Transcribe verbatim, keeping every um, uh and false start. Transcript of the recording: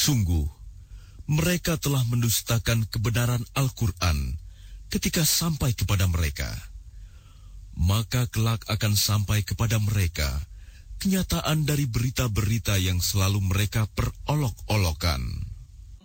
Sungguh, mereka telah mendustakan kebenaran Al-Quran ketika sampai kepada mereka. Maka kelak akan sampai kepada mereka kenyataan dari berita-berita yang selalu mereka perolok-olokan.